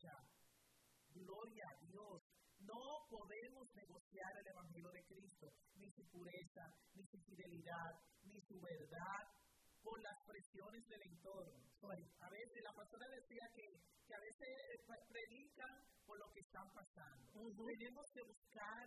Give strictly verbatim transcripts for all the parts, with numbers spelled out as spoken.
aleluya. Gloria a Dios. No podemos negociar el evangelio de Cristo, ni su pureza, ni su fidelidad, ni su verdad, por las presiones del entorno. A veces la pastora decía que, que a veces predican por lo que están pasando. Uh-huh. Tenemos que buscar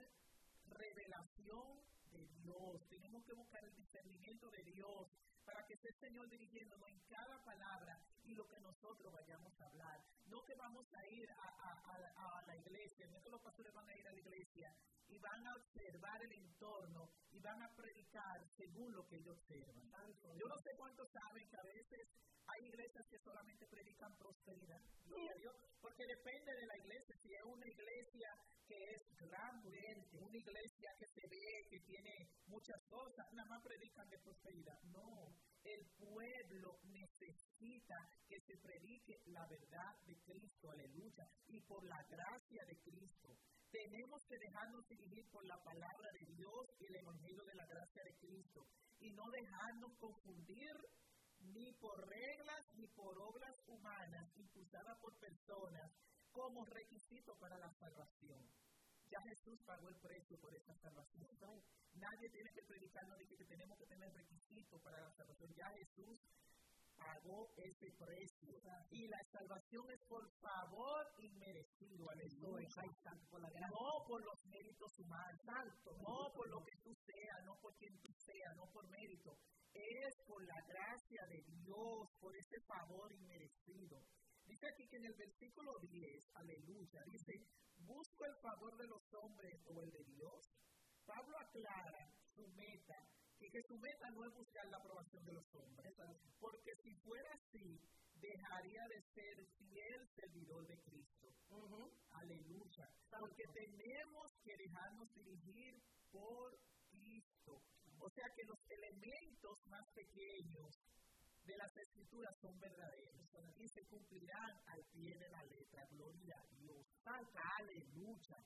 revelación de Dios, tenemos que buscar el discernimiento de Dios para que esté el Señor dirigiéndonos en cada palabra y lo que nosotros vayamos a hablar. No que vamos a ir a, a, a, a la iglesia, no que los pastores van a ir a la iglesia y van a observar el entorno y van a predicar según lo que ellos observan. Yo no sé cuántos saben que a veces hay iglesias que solamente predican prosperidad, gloria a Dios, porque depende de la iglesia. Si es una iglesia que es grande, una iglesia que se ve, que tiene muchas cosas, nada más predican de prosperidad. No, el pueblo necesita que se predique la verdad de Cristo, aleluya, y por la gracia de Cristo. Tenemos que dejarnos dirigir por la palabra de Dios y el evangelio de la gracia de Cristo, y no dejarnos confundir ni por reglas ni por obras humanas impulsadas por personas como requisito para la salvación. Ya Jesús pagó el precio por esta salvación. Nadie tiene que predicarnos de que tenemos que tener requisitos para la salvación. Ya Jesús pagó ese precio. Y la salvación es por favor inmerecido. Aleluya. No por los méritos humanos. No por lo que tú seas, no por quien tú seas, no por mérito. Es por la gracia de Dios, por ese favor inmerecido. Dice aquí que en el versículo diez, aleluya, dice, busco el favor de los hombres o el de Dios. Pablo aclara su meta, y que su meta no es buscar la aprobación de los hombres, porque si fuera así, dejaría de ser fiel servidor de Cristo. Uh-huh. Aleluya. Porque tenemos que dejarnos dirigir por Cristo. O sea que los elementos más pequeños de las escrituras son verdaderos y se cumplirán al pie de la letra. Gloria a Dios. Aleluya.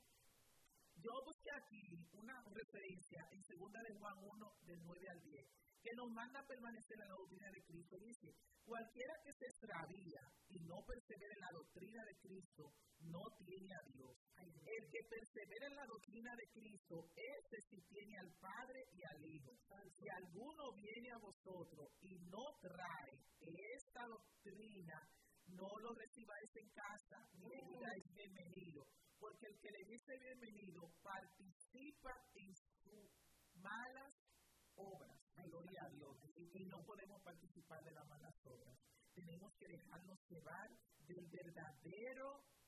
Yo busqué aquí una referencia en segunda de Juan uno, del nueve al diez, que nos manda a permanecer en la doctrina de Cristo. Dice, cualquiera que se extravía y no persevera en la doctrina de Cristo, no tiene a Dios. El que persevera en la doctrina de Cristo, ese sí tiene al Padre y al Hijo. Si alguno viene a vosotros y no trae esta doctrina, no lo recibáis en casa, ni le digáis bienvenido, porque el que le dice bienvenido participa en sus malas obras. Gloria a Dios. Y no podemos participar de las malas obras. Tenemos que dejarnos llevar del verdadero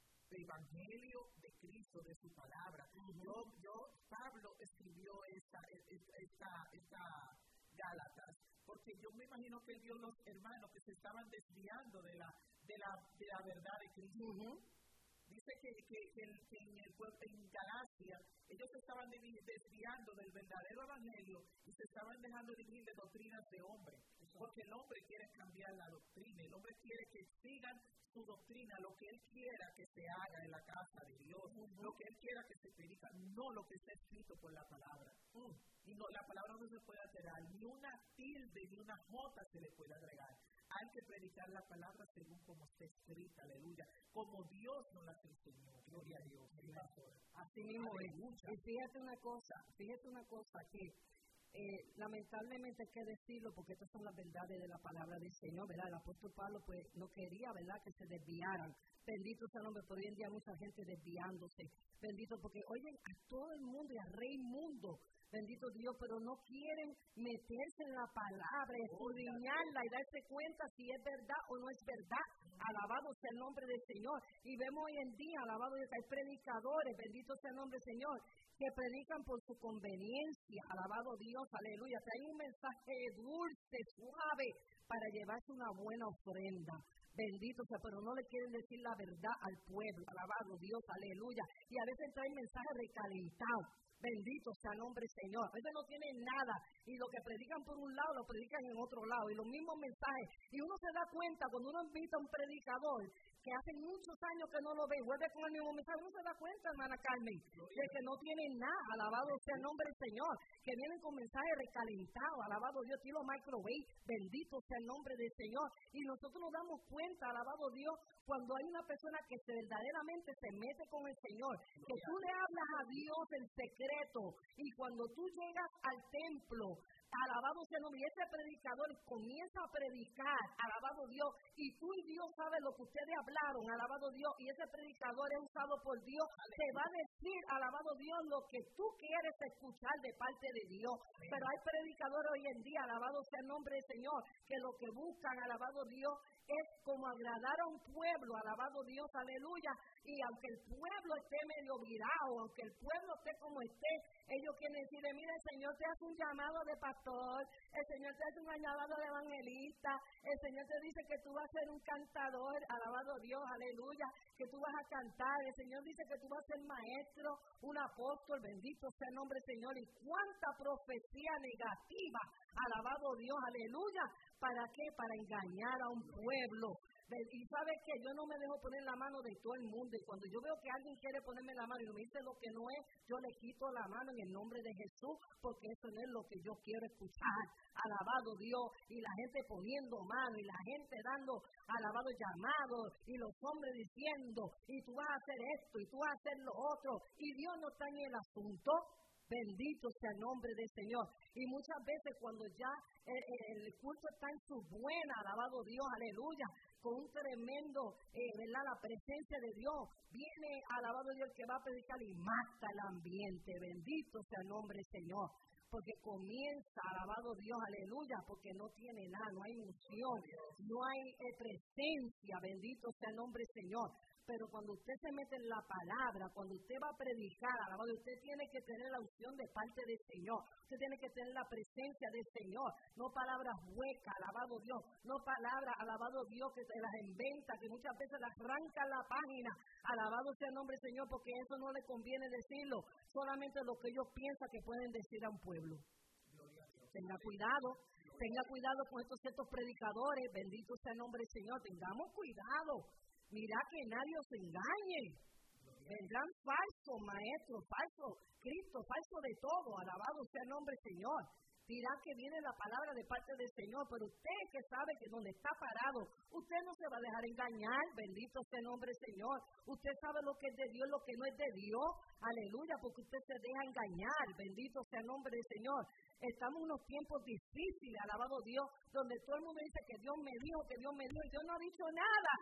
evangelio de Cristo, de su palabra. Yo, yo Pablo escribió esta, esta, esta, esta Gálatas, porque yo me imagino que él vio los hermanos que se estaban desviando de la, de la, de la verdad de Cristo. Uh-huh. Dice que, que, que, en, que en, el, en Galacia ellos se estaban desviando del verdadero evangelio y se estaban dejando dirigir de doctrinas de hombre, porque el hombre quiere cambiar la doctrina, el hombre quiere que sigan su doctrina, lo que él quiera que se haga en la casa de Dios, uh-huh. Lo que él quiera que se predica, no lo que está escrito por la palabra. Uh. Y no, la palabra no se puede alterar, ni una tilde ni una jota se le puede agregar. Hay que predicar la palabra según como está escrita, aleluya, como Dios nos la enseñó, gloria a Dios. Así mismo es. Y fíjate una cosa, fíjate una cosa que eh, lamentablemente hay que decirlo porque estas son las verdades de la palabra del Señor, ¿verdad? El apóstol Pablo pues no quería, ¿verdad?, que se desviaran. Bendito sea el nombre, pero hoy en día hay mucha gente desviándose. Bendito, porque oyen a todo el mundo y al rey mundo. Bendito Dios, pero no quieren meterse en la palabra, escudriñarla y darse cuenta si es verdad o no es verdad. Alabado sea el nombre del Señor. Y vemos hoy en día, alabado Dios, que hay predicadores, bendito sea el nombre del Señor, que predican por su conveniencia. Alabado Dios, aleluya. Que hay un mensaje dulce, suave, para llevarse una buena ofrenda. Bendito sea, pero no le quieren decir la verdad al pueblo. Alabado Dios, aleluya. Y a veces traen mensajes recalentados. Bendito sea el nombre Señor. A veces no tienen nada y lo que predican por un lado lo predican en otro lado y los mismos mensajes. Y uno se da cuenta cuando uno invita a un predicador que hace muchos años que no lo ve, vuelve con el mismo mensaje, no se da cuenta, hermana Carmen, de que no tienen nada, alabado sea el nombre del Señor, que vienen con mensajes recalentados, alabado Dios, estilo microwave, bendito sea el nombre del Señor, y nosotros nos damos cuenta, alabado Dios, cuando hay una persona que se verdaderamente se mete con el Señor, que tú le hablas a Dios en secreto, y cuando tú llegas al templo, alabado sea el nombre, y ese predicador comienza a predicar, alabado Dios, y tú y Dios saben lo que ustedes hablaron, alabado Dios, y ese predicador es usado por Dios, te va a decir, alabado Dios, lo que tú quieres escuchar de parte de Dios. Amén. Pero hay predicadores hoy en día, alabado sea el nombre del Señor, que lo que buscan, alabado Dios, es como agradar a un pueblo, alabado Dios, aleluya, y aunque el pueblo esté medio virado, aunque el pueblo esté como esté, ellos quieren decirle, mira, el Señor te hace un llamado de pastor, el Señor te hace un llamado de evangelista, el Señor te dice que tú vas a ser un cantador, alabado Dios, aleluya, que tú vas a cantar, el Señor dice que tú vas a ser maestro, un apóstol, bendito sea el nombre del Señor, y cuánta profecía negativa, alabado Dios, aleluya, ¿para qué? Para engañar a un pueblo. Y sabes que yo no me dejo poner la mano de todo el mundo, y cuando yo veo que alguien quiere ponerme la mano y me dice lo que no es, yo le quito la mano en el nombre de Jesús, porque eso no es lo que yo quiero escuchar. Alabado Dios, y la gente poniendo mano, y la gente dando alabado llamados, y los hombres diciendo, y tú vas a hacer esto, y tú vas a hacer lo otro, y Dios no está en el asunto. Bendito sea el nombre del Señor. Y muchas veces cuando ya el, el culto está en su buena, alabado Dios, aleluya, con un tremendo, eh, ¿verdad? La presencia de Dios, viene, alabado Dios, el que va a predicar y mata el ambiente. Bendito sea el nombre del Señor. Porque comienza, alabado Dios, aleluya, porque no tiene nada, no hay unción, no hay eh, presencia, bendito sea el nombre del Señor. Pero cuando usted se mete en la palabra, cuando usted va a predicar, alabado, usted tiene que tener la unción de parte del Señor. Usted tiene que tener la presencia del Señor. No palabras huecas, alabado Dios. No palabras, alabado Dios, que se las inventa, que muchas veces las arrancan la página. Alabado sea el nombre del Señor, porque eso no le conviene decirlo. Solamente lo que ellos piensan que pueden decir a un pueblo. Tenga cuidado. Tenga cuidado con estos ciertos predicadores. Bendito sea el nombre del Señor. Tengamos cuidado. Mira que nadie os engañe. Vendrán falsos maestros, falsos Cristo, falso de todo. Alabado sea el nombre del Señor. Dirá que viene la palabra de parte del Señor, pero usted que sabe que donde está parado, usted no se va a dejar engañar. Bendito sea el nombre del Señor. Usted sabe lo que es de Dios, lo que no es de Dios. Aleluya, porque usted se deja engañar. Bendito sea el nombre del Señor. Estamos en unos tiempos difíciles, alabado Dios, donde todo el mundo dice que Dios me dijo, que Dios me dijo, y Dios no ha dicho nada.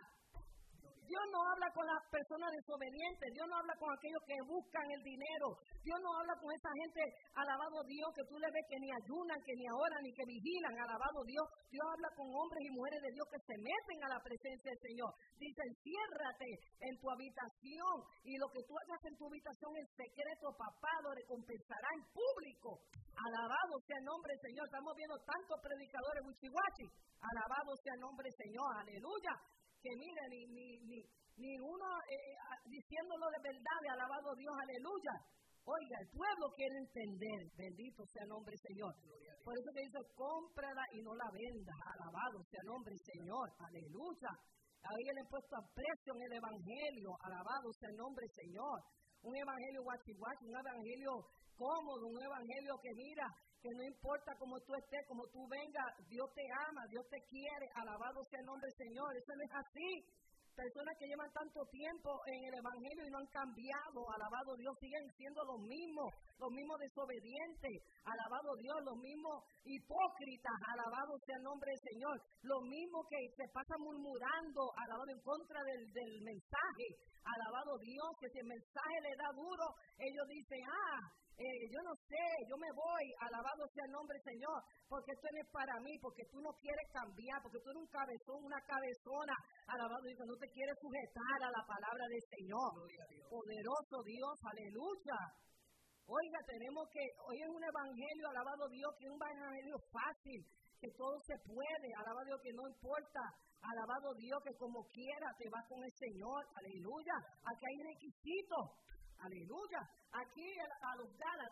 Dios no habla con las personas desobedientes, Dios no habla con aquellos que buscan el dinero, Dios no habla con esa gente, alabado Dios, que tú le ves que ni ayunan, que ni oran, ni que vigilan, alabado Dios. Dios habla con hombres y mujeres de Dios que se meten a la presencia del Señor. Dice, enciérrate en tu habitación, y lo que tú hagas en tu habitación en secreto, papá lo recompensará en público. Alabado sea el nombre del Señor. Estamos viendo tantos predicadores wichiwachi. Alabado sea el nombre del Señor, aleluya. Que mire, ni, ni, ni, ni uno eh, diciéndolo de verdad, de alabado Dios, aleluya. Oiga, el pueblo quiere entender, bendito sea el nombre del Señor. Por eso que dice, cómprala y no la vendas, alabado sea el nombre del Señor, aleluya. Ahí le he puesto a precio en el evangelio, alabado sea el nombre del Señor. Un evangelio guachihuachi, un evangelio cómodo, un evangelio que mira, que no importa cómo tú estés, cómo tú vengas, Dios te ama, Dios te quiere, alabado sea el nombre del Señor. Eso no es así. Personas que llevan tanto tiempo en el evangelio y no han cambiado, alabado Dios, siguen siendo los mismos, los mismos desobedientes, alabado Dios, los mismos hipócritas, alabado sea el nombre del Señor, los mismos que se pasan murmurando, alabado en contra del, del mensaje, alabado Dios, que si el mensaje le da duro, ellos dicen, ah, Eh, yo no sé, yo me voy, alabado sea el nombre del Señor, porque esto no es para mí, porque tú no quieres cambiar, porque tú eres un cabezón, una cabezona, alabado Dios, no te quieres sujetar a la palabra del Señor. Poderoso Dios, aleluya. Oiga, tenemos que, hoy es un evangelio, alabado Dios, que es un evangelio fácil, que todo se puede, alabado Dios, que no importa, alabado Dios, que como quiera te vas con el Señor, aleluya. Aquí hay requisitos. Aleluya. Aquí a los Gálatas,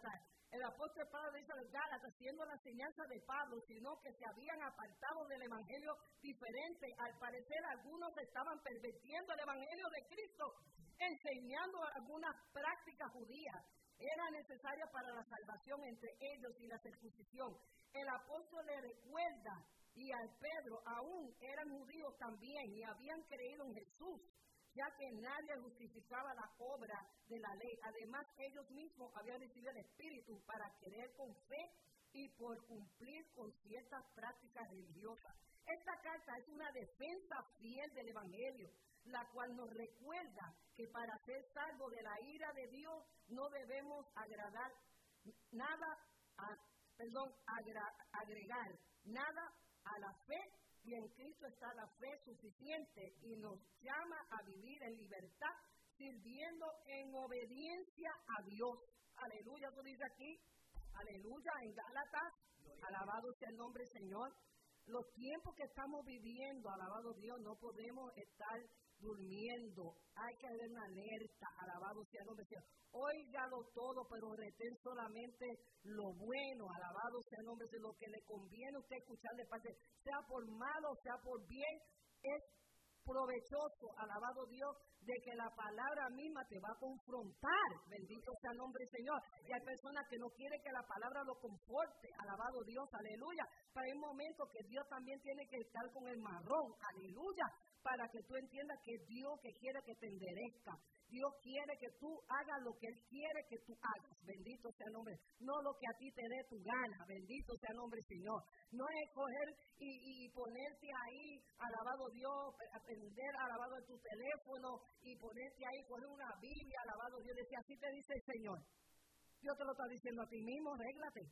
El apóstol Pablo dice a los Gálatas, haciendo la enseñanza de Pablo, sino que se habían apartado del evangelio diferente. Al parecer, algunos estaban pervirtiendo el evangelio de Cristo, enseñando algunas prácticas judías. Era necesaria para la salvación entre ellos y la circuncisión. El apóstol le recuerda, y al Pedro aún eran judíos también, y habían creído en Jesús, ya que nadie justificaba la obra de la ley. Además, ellos mismos habían recibido el Espíritu para creer con fe y por cumplir con ciertas prácticas religiosas. Esta carta es una defensa fiel del Evangelio, la cual nos recuerda que para ser salvos de la ira de Dios no debemos agradar nada, a, perdón, agra, agregar nada a la fe, y en Cristo está la fe suficiente y nos llama a vivir en libertad, sirviendo en obediencia a Dios. Aleluya, tú dices aquí, aleluya, en Gálatas, alabado sea el nombre del Señor. Los tiempos que estamos viviendo, alabado Dios, no podemos estar durmiendo. Hay que haber una alerta, alabado sea el nombre del Señor. Óigalo todo, pero retén solamente lo bueno, alabado sea el nombre de lo que le conviene a usted escuchar de parte, sea por malo, sea por bien, es provechoso, alabado Dios, de que la palabra misma te va a confrontar, bendito sea el nombre del Señor. Y hay personas que no quieren que la palabra lo conforte, alabado Dios, aleluya. Pero hay momentos que Dios también tiene que estar con el marrón, aleluya, para que tú entiendas que es Dios que quiere que te enderezca. Dios quiere que tú hagas lo que Él quiere que tú hagas, bendito sea el nombre, no lo que a ti te dé tu gana, bendito sea el nombre del Señor. No es coger y, y ponerte ahí, alabado Dios, aprender alabado en tu teléfono y ponerte ahí, poner una Biblia, alabado Dios, decir así te dice el Señor. Dios te lo está diciendo a ti mismo, réglate.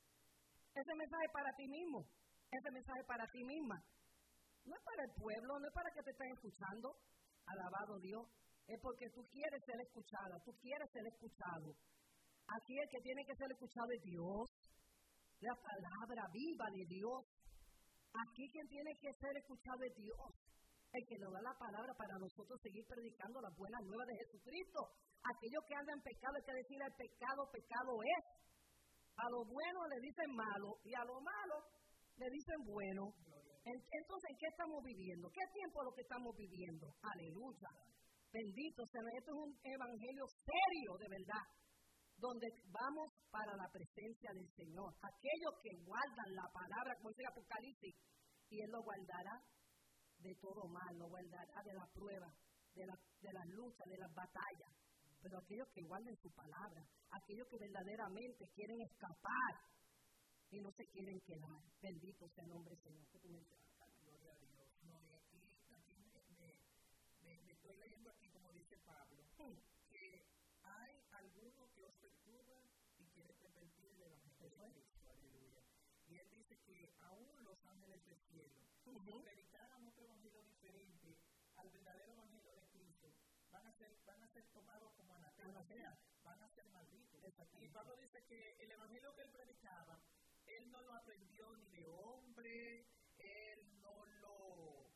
Ese mensaje es para ti mismo, ese mensaje es para ti misma. No es para el pueblo, no es para que te estén escuchando, alabado Dios. Es porque tú quieres ser escuchada, tú quieres ser escuchado. Aquí el que tiene que ser escuchado es Dios, la palabra viva de Dios. Aquí quien tiene que ser escuchado es Dios, el que nos da la palabra para nosotros seguir predicando las buenas nuevas de Jesucristo. Aquellos que andan en pecado, hay que decir al pecado, pecado es. A lo bueno le dicen malo y a lo malo le dicen bueno. Entonces, ¿en qué estamos viviendo? ¿Qué tiempo es lo que estamos viviendo? Aleluya. Bendito sea, esto es un evangelio serio de verdad, donde vamos para la presencia del Señor. Aquellos que guardan la palabra, como dice Apocalipsis, y Él lo guardará de todo mal, lo guardará de las pruebas, de, la, de las luchas, de las batallas. Pero aquellos que guardan su palabra, aquellos que verdaderamente quieren escapar y no se quieren quedar. Bendito sea el nombre del Señor. ¿Qué tú mencionas? Gloria a Dios. No, y aquí, aquí me, me, me, me estoy leyendo aquí, como dice Pablo, Sí. que hay algunos que os perturban y quieren pervertir el evangelio de Cristo. Aleluya. Y él dice que aún los ángeles del cielo, si Uh-huh. predicaran otro evangelio diferente al verdadero evangelio de Cristo, van a ser, van a ser tomados como anatemas, o sea, van a ser malditos. Y Pablo dice que el evangelio que él predicaba, él no lo aprendió ni de hombre, él no lo,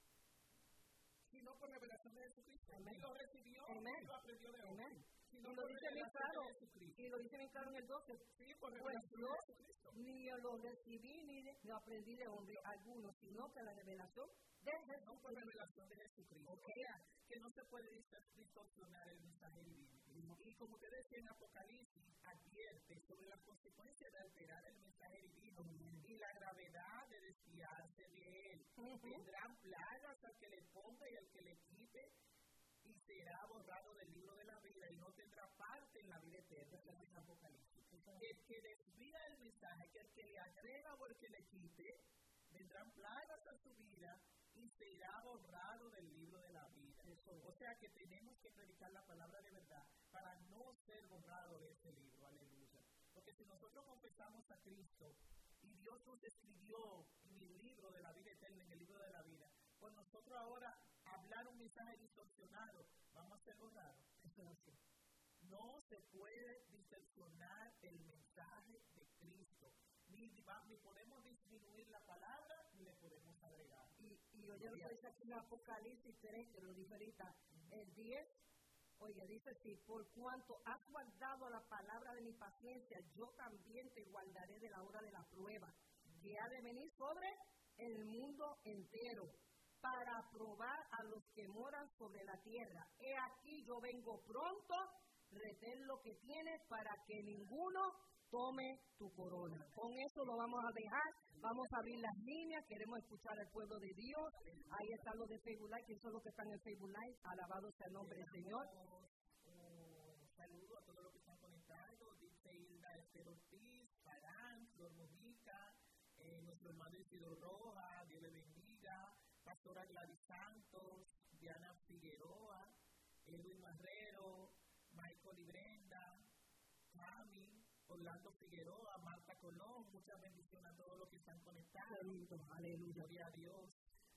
sino por revelación de Jesucristo. Amén. Él lo recibió Amén. y lo aprendió de hombre. Amén. Sino Y lo por dice bien revelación claro, de Jesucristo. y lo dice bien claro en el doce. Sí, por Pues revelación yo de Jesucristo. ni lo recibí ni de- lo aprendí de hombre alguno, sino que la revelación de No por Jesucristo. revelación de Jesucristo. O sea, que no se puede dis- distorsionar el mensaje divino. Y como usted decía en Apocalipsis, advierte sobre las consecuencias de alterar el mensaje divino y la gravedad de desviarse de él. Ujú. Vendrán plagas al que le ponga y al que le quite, y será borrado del libro de la vida y no tendrá parte en la vida eterna, como en Apocalipsis. El que desvía el mensaje, que el que le agrega o el que le quite, vendrán plagas a su vida y será borrado del libro de la vida. O sea que tenemos que predicar la palabra de verdad para no ser borrado de ese libro. Aleluya. Porque si nosotros confesamos a Cristo y Dios nos escribió en el libro de la vida eterna, en el libro de la vida, pues nosotros ahora hablar un mensaje distorsionado, vamos a ser borrados. Eso es así. No se puede distorsionar el mensaje de Cristo. Ni, ni podemos disminuir la palabra, ni le podemos agregar. Y, y yo ya lo dice aquí en Apocalipsis tres, que lo dice ahorita, el diez Oye, dice sí, por cuanto has guardado la palabra de mi paciencia, yo también te guardaré de la hora de la prueba, que ha de venir sobre el mundo entero, para probar a los que moran sobre la tierra. He aquí yo vengo pronto, retén lo que tienes para que ninguno tome tu corona. Con eso lo vamos a dejar, vamos a abrir las líneas, queremos escuchar al pueblo de Dios. Ahí están los de Facebook Live, ¿quiénes son los que están en Facebook Live? Alabado sea el nombre del Señor. Un saludo a todos los que están conectados, dice Hilda Esther Ortiz, Parán, Flor Mojica, eh, nuestro hermano Isidro Roja, Dios le bendiga, Pastora Gladys Santos, Diana Figueroa, Edwin Marrero, Michael y Brenda, Cami, Orlando Figueroa, Marta Colón, muchas bendiciones a todos los que están conectados. Aleluya, aleluya. Gloria a Dios.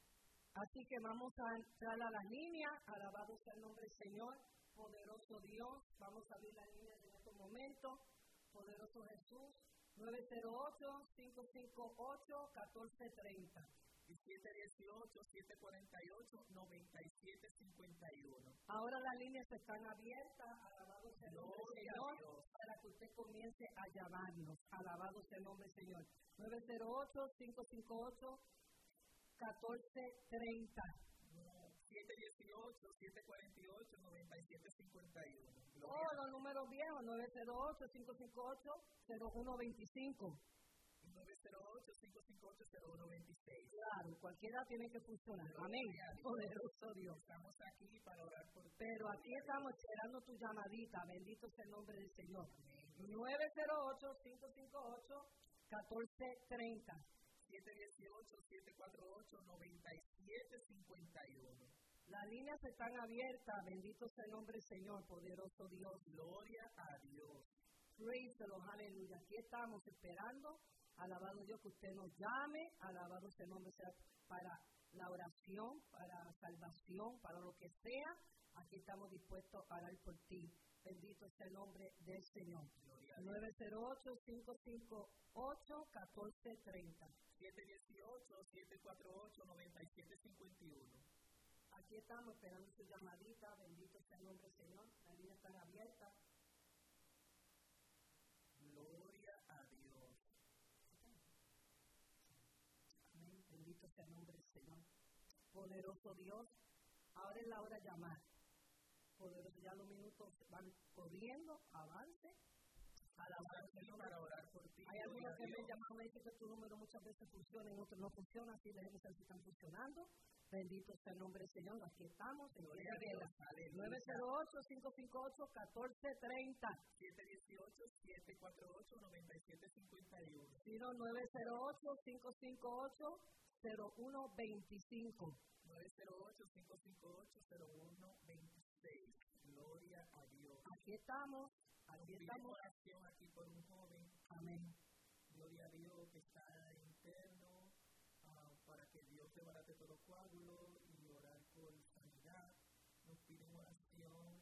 Así que vamos a entrar a las líneas, alabado sea el nombre del Señor, poderoso Dios. Vamos a abrir las líneas en estos momentos, poderoso Jesús, nueve cero ocho, cinco cinco ocho, uno cuatro tres cero. siete uno ocho, siete cuatro ocho, nueve siete cinco uno. Ahora las líneas están abiertas, alabado sea el nombre del Señor, para que usted comience a llamarnos, alabado sea el nombre del Señor. nueve cero ocho, cinco cinco ocho, uno cuatro tres cero. siete uno ocho, siete cuatro ocho, nueve siete cinco uno. Oh, los números viejos, nueve cero ocho, cinco cinco ocho, cero uno dos cinco. nueve cero ocho, cinco cinco ocho, cero uno dos seis. Claro, cualquiera tiene que funcionar. Amén. Poderoso Dios. Estamos aquí para orar por ti. Pero aquí estamos esperando tu llamadita. Bendito sea el nombre del Señor. nueve cero ocho, cinco cinco ocho, uno cuatro tres cero. siete uno ocho, siete cuatro ocho, nueve siete cinco uno. Las líneas están abiertas. Bendito sea el nombre del Señor. Poderoso Dios. Gloria a Dios. Praise the Lord. Aleluya. Aquí estamos esperando. Alabado Dios, que usted nos llame, alabado sea el nombre, sea para la oración, para salvación, para lo que sea. Aquí estamos dispuestos a orar por ti. Bendito sea el nombre del Señor. nueve cero ocho, cinco cinco ocho, uno cuatro tres cero. siete uno ocho, siete cuatro ocho, nueve siete cinco uno. Aquí estamos esperando su llamadita. Bendito sea el nombre del Señor. Las líneas están abiertas. Gloria a Dios. Bendito sea el nombre del Señor. Poderoso Dios, ahora es la hora de llamar. Poderoso, ya los minutos van corriendo, avance. Alabar para orar por ti. Hay algunos que me han llamado, me dicen que tu número muchas veces funciona y otros no funciona, así debemos ver si están funcionando. Bendito sea el nombre del Señor, aquí estamos. nueve cero ocho, cinco cinco ocho, uno cuatro tres cero. siete uno ocho, siete cuatro ocho, nueve siete cinco uno. Sino nueve cero ocho, cinco cinco ocho, cero uno dos cinco. nueve cero ocho, cinco cinco ocho, cero uno dos seis. Gloria a Dios. Aquí estamos. Aquí estamos. Oración aquí por un joven. Amén. Gloria a Dios que está interno, uh, para que Dios te barate todo coágulo y orar por sanidad. Nos piden oración.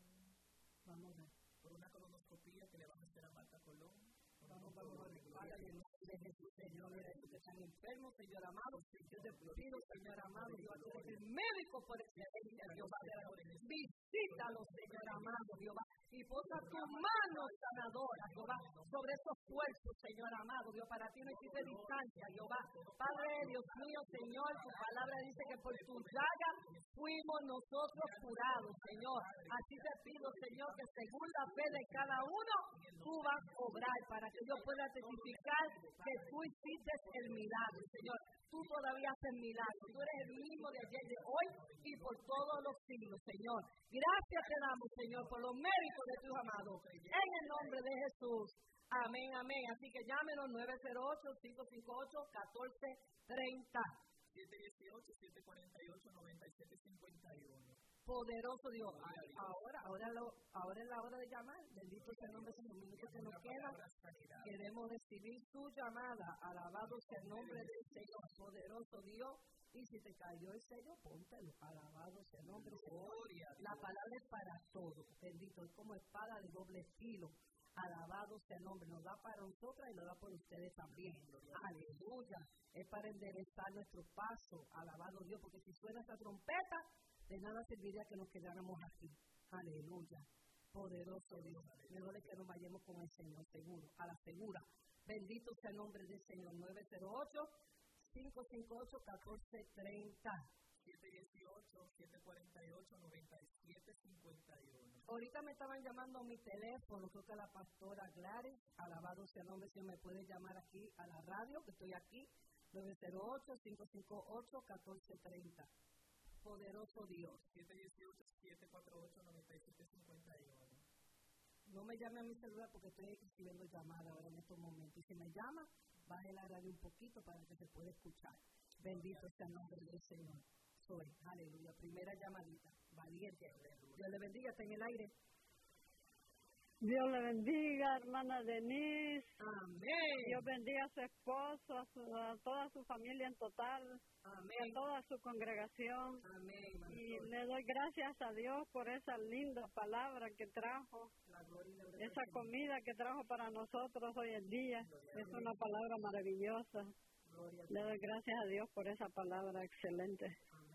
Vamos a ver. Por una colonoscopía que le van a hacer a Marta Colón. Vamos, vamos a ver. Padre de Jesús, Señor, mira esos que están enfermos, Señor amado. Yo te pido, Señor amado, Dios, tú eres el médico por excelencia, Dios. Visítalos, Señor amado, Dios. Y posa tu mano sanadora, Jehová, sobre esos cuerpos, Señor amado, Dios. Para ti no existe distancia, Jehová. Padre, Dios mío, Señor, tu palabra dice que por tu llaga fuimos nosotros curados, Señor. Así te pido, Señor, que según la fe de cada uno, tú vas a obrar para que yo pueda testificar que tú hiciste el milagro, Señor. Tú todavía haces milagros. Tú eres el mismo de ayer, de hoy y por todos los siglos, Señor. Gracias te damos, Señor, por los méritos de tus amados. En el nombre de Jesús. Amén, amén. Así que llámenos nueve cero ocho, cinco cinco ocho, uno cuatro tres cero. siete uno ocho, siete cuatro ocho, nueve siete cinco uno. Poderoso Dios. Ahora, ahora, lo, ahora es la hora de llamar. Bendito sea el nombre de los minutos que nos queda. Queremos recibir su llamada. Alabado sea el nombre del Señor. Poderoso Dios. Y si te cayó el sello, póntelo. Alabado sea el nombre del Señor. La palabra es para todos. Bendito. Es como espada de doble filo. Alabado sea el nombre. Nos da para nosotras y lo da por ustedes también. Aleluya. Es para enderezar nuestro paso. Alabado Dios. Porque si suena esta trompeta, de nada serviría que nos quedáramos aquí. Aleluya. Poderoso Dios. Mejor es que nos vayamos con el Señor, seguro, a la segura. Bendito sea el nombre del Señor. nueve cero ocho, cinco cinco ocho, uno cuatro tres cero. siete uno ocho, siete cuatro ocho, nueve siete cinco uno. Ahorita me estaban llamando a mi teléfono, creo que la pastora Gladys, alabado sea el nombre, si me puede llamar aquí a la radio, que estoy aquí, nueve cero ocho, cinco cinco ocho, uno cuatro tres cero. Poderoso Dios. siete uno ocho, siete cuatro ocho, nueve siete cinco uno. No me llame a mi celular porque estoy recibiendo llamadas ahora en estos momentos. Y si me llama, baje la radio un poquito para que se pueda escuchar. Bendito sea el nombre del Señor. Soy, aleluya, primera llamadita, valiente. Dios le bendiga, está en el aire. Dios le bendiga, hermana Denise. Amén. Dios bendiga a su esposo, a, su, a toda su familia en total, amén, a toda su congregación. Amén. Y le doy gracias a Dios por esa linda palabra que trajo, esa comida que trajo para nosotros hoy en día. Es una palabra maravillosa. Le doy gracias a Dios por esa palabra excelente.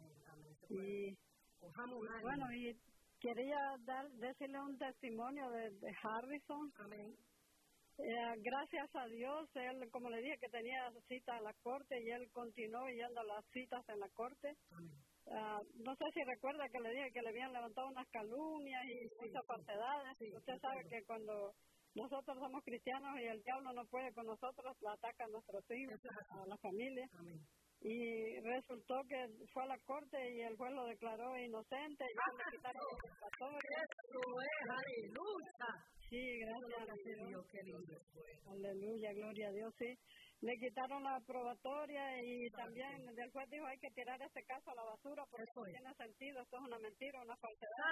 Y bueno, y quería dar, decirle un testimonio de, de Harrison. Amén. Eh, gracias a Dios, él, como le dije, que tenía cita a la corte y él continuó yendo a las citas en la corte. Uh, no sé si recuerda que le dije que le habían levantado unas calumnias y sí, muchas falsedades. Sí, Usted sí, sabe que cuando nosotros somos cristianos y el diablo no puede con nosotros, la ataca a nuestros hijos, a la familia. Amén. Y resultó que fue a la corte y el juez lo declaró inocente y le quitaron la escapatoria. ¡Eso es! ¡Aleluya! Sí, gracias a Dios. Dios. Qué lindo. Aleluya, gloria a Dios, sí. Le quitaron la probatoria y también el juez dijo hay que tirar este caso a la basura porque no tiene sentido, esto es una mentira, una falsedad.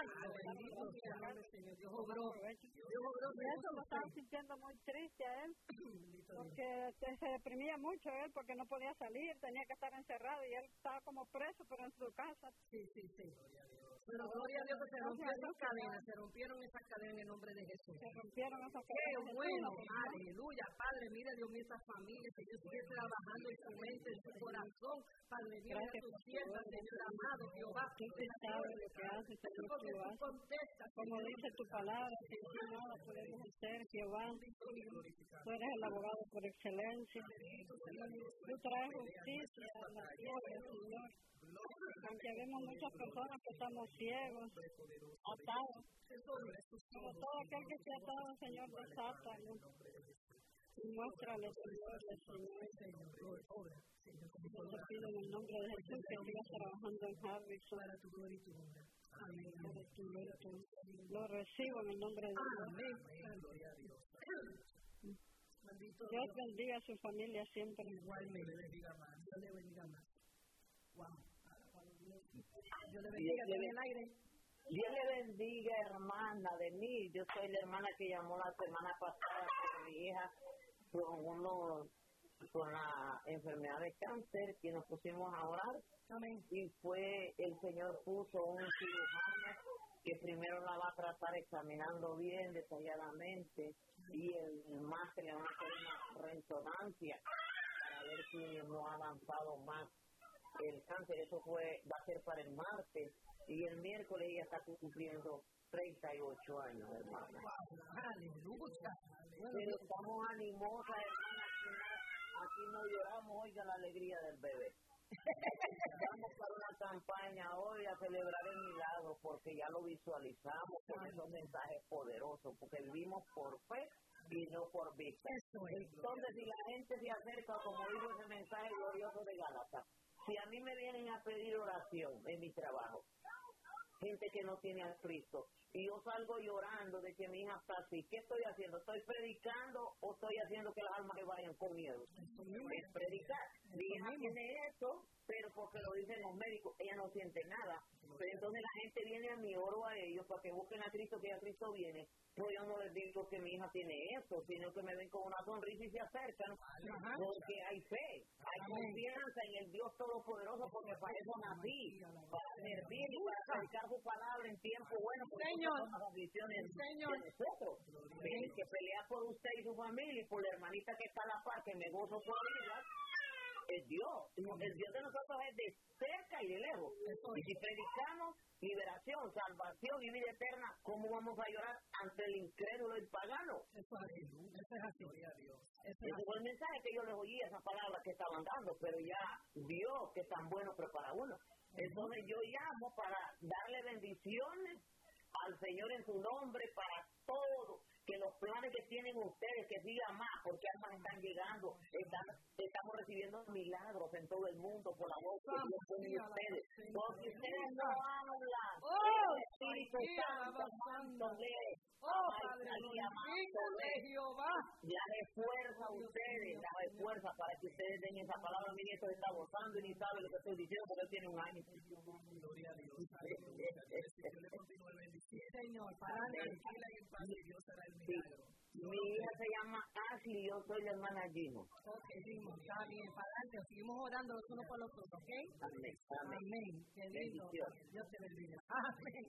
Dios obró. Y eso lo estaba sintiendo muy triste a él, porque se deprimía mucho él porque no podía salir, tenía que estar encerrado y él estaba como preso pero en su casa. Sí, sí, sí. Pero gloria a Dios que se rompieron esas cadenas, se rompieron esas cadenas en el nombre de Jesús. Se rompieron esas cadenas. Qué bueno, aleluya. Padre, mire Dios mío, esa familia, que Dios sigue trabajando en su mente, en su corazón. Padre, mire a tu sierva, Señor amado, Jehová. ¿Quién sabe lo que hace, Señor Jehová? Como dice tu palabra, sin ti nada podemos hacer, Jehová. Tú eres el abogado por excelencia. Tú traes justicia a la tierra, Señor. Aunque vemos muchas personas que estamos ciegos, atados, pero todo aquel que esté atado, Señor, desátalo. Y muéstrale, Señor, el Señor. Yo te pido en el nombre de Jesús que sigas trabajando en Harrison. Para tu gloria y tu honra. Amén. Lo recibo en el nombre de Dios. Amén. Gloria a Dios. Dios bendiga a su familia siempre. Igualmente. Dios le bendiga más. Dios le bendiga más. Wow. Dios le bendiga, Dios en el aire. Dios le bendiga, hermana de mí. Yo soy la hermana que llamó la semana pasada con mi hija con uno con la enfermedad de cáncer que nos pusimos a orar. Amén. Y fue, el Señor puso un cirujano que primero la va a tratar examinando bien, detalladamente, y el más que le va a hacer una resonancia para ver si no ha avanzado más el cáncer. Eso fue, va a ser para el martes, y el miércoles ella está cumpliendo treinta y ocho años, hermana. Aleluya. Pero estamos animosas, hermana, aquí no lloramos, oiga la alegría del bebé. Vamos para una campaña hoy a celebrar el milagro porque ya lo visualizamos con esos mensajes poderosos, porque vivimos por fe y no por vista. Entonces, si la gente se acerca, como dijo ese mensaje glorioso de Gálatas, si a mí me vienen a pedir oración en mi trabajo, gente que no tiene a Cristo, y yo salgo llorando de que mi hija está así, ¿qué estoy haciendo? ¿Estoy predicando o estoy haciendo que las almas le vayan con miedo? Es predicar. Mi hija tiene eso, pero porque lo dicen los médicos, ella no siente nada. Pero entonces la gente viene a mí, oro a ellos para que busquen a Cristo, que ya Cristo viene. Pero yo no les digo que mi hija tiene eso, sino que me ven con una sonrisa y se acercan, porque hay fe, hay confianza en el Dios Todopoderoso, porque para eso nací, para servir y para predicar su palabra en tiempo bueno, porque Señor, son las aflicciones Señor, de nosotros. El que pelea por usted y su familia y por la hermanita que está a la par, que me gozo por ella, es Dios. El Dios de nosotros es de cerca y de lejos. Y si predicamos liberación, salvación y vida eterna, ¿cómo vamos a llorar ante el incrédulo y el pagano? Eso es así. Eso es así. Ese fue el mensaje que yo les oí, esas palabras que estaban dando, pero ya Dios que tan bueno prepara uno. Entonces yo llamo para darle bendiciones al Señor en su nombre, para todo, que los planes que tienen ustedes, que sigan más, porque almas están llegando, están, estamos recibiendo milagros en todo el mundo por la voz que Dios pone en ustedes, porque ustedes no hablan, oh, el Espíritu Santo, Santo, oh, Padre, de Jehová, ya de fuerza a ustedes, ya de fuerza para que ustedes den esa palabra. Mi nieto está gozando y ni sabe lo que estoy diciendo porque él tiene un año. Gloria a Dios. Yo le continúo el bendiciendo. Señor, para tranquila y en paz, y Dios hará el milagro. Mi hija se llama Ashley y yo soy la hermana Gino. Ok, Gino, está bien, para adelante, seguimos orando los unos por los otros, ¿ok? Amén. Amén. Qué lindo. Dios te bendiga. Amén.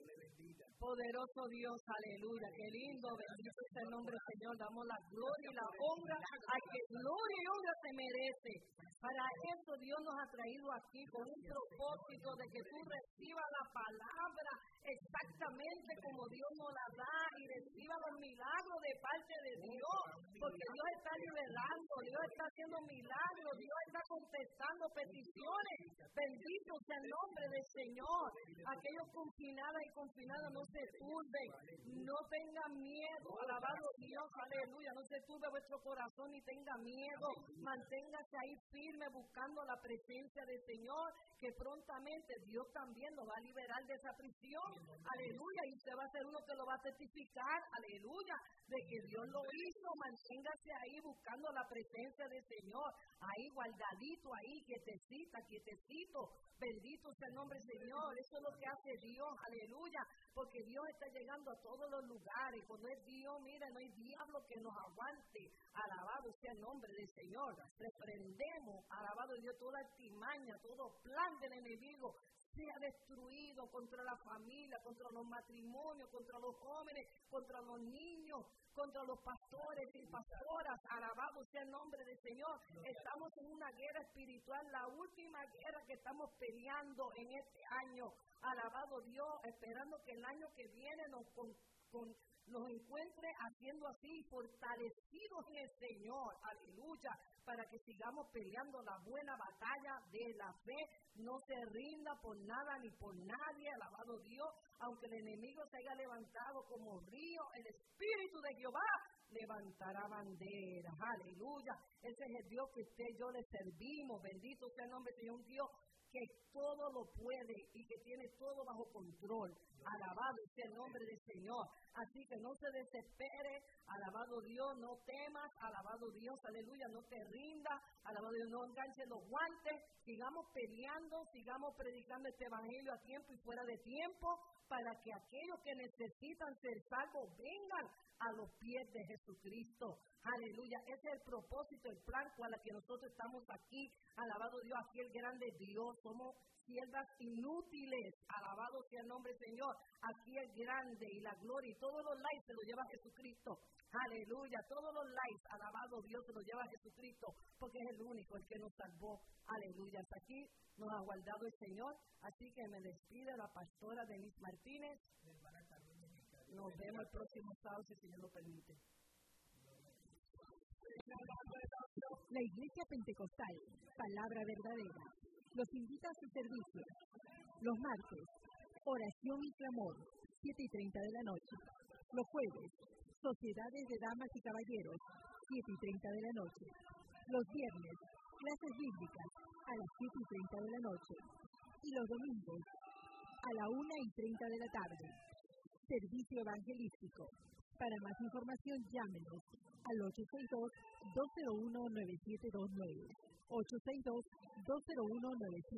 Poderoso Dios, aleluya, qué lindo, bendito sea el nombre del Señor, damos la gloria y la honra a que gloria y honra se merece. Para eso Dios nos ha traído aquí con un propósito de que tú recibas la palabra exactamente como Dios nos la da y reciba los milagros de parte de Dios, porque Dios está liberando, Dios está haciendo milagros, Dios está contestando peticiones. Bendito sea el nombre del Señor. Aquellos confinados y confinadas no se turben, no tengan miedo, alabado Dios, aleluya, no se turbe vuestro corazón ni tenga miedo, manténgase ahí firme buscando la presencia del Señor, que prontamente Dios también lo va a liberar de esa prisión, aleluya, y usted va a ser uno que lo va a certificar, aleluya, de que Dios lo hizo. Manténgase ahí buscando la presencia del Señor, ahí guardadito, ahí quietecita, quietecito, bendito sea el nombre del Señor. Eso es lo que hace Dios, aleluya, porque Dios está llegando a todos los lugares. Cuando es Dios, mira, no hay diablo que nos aguante, alabado sea el nombre del Señor. Reprendemos, alabado Dios, toda artimaña, todo plan del enemigo sea destruido contra la familia, contra los matrimonios, contra los jóvenes, contra los niños, contra los pastores y pastoras, alabado sea el nombre del Señor. Estamos en una guerra espiritual, la última guerra que estamos peleando en este año, alabado Dios, esperando que el año que viene nos, con, con, nos encuentre haciendo así, fortalecidos en el Señor, aleluya, para que sigamos peleando la buena batalla de la fe. No se rinda por nada ni por nadie, alabado Dios, aunque el enemigo se haya levantado como río, el Espíritu de Jehová levantará banderas, aleluya. Ese es el Dios que usted y yo le servimos, bendito sea el nombre del Señor, un Dios que todo lo puede y que tiene todo bajo control. Alabado sea el nombre del Señor. Así que no se desespere, alabado Dios, no temas, alabado Dios, aleluya, no te rindas, alabado Dios, no enganches los guantes, sigamos peleando, sigamos predicando este evangelio a tiempo y fuera de tiempo, para que aquellos que necesitan ser salvos vengan a los pies de Jesucristo. Aleluya, ese es el propósito, el plan con el que nosotros estamos aquí. Alabado Dios, aquí el grande Dios, somos siervas inútiles, alabado sea el nombre del Señor, aquí el grande y la gloria y todos los likes se los lleva Jesucristo, aleluya, todos los likes, alabado Dios, se los lleva Jesucristo, porque es el único, el que nos salvó, aleluya. Hasta aquí nos ha guardado el Señor, así que me despide la pastora Denise Martínez. Nos vemos el próximo sábado, si el Señor lo permite. La Iglesia Pentecostal, Palabra Verdadera, los invita a su servicio. Los martes, oración y clamor, siete y treinta de la noche. Los jueves, sociedades de damas y caballeros, siete y treinta de la noche. Los viernes, clases bíblicas, a las siete y treinta de la noche. Y los domingos, a la una y treinta de la tarde. Servicio evangelístico. Para más información, llámenos al ocho seis dos, dos cero uno, nueve siete dos nueve. ocho seis dos, dos cero uno, nueve siete dos nueve.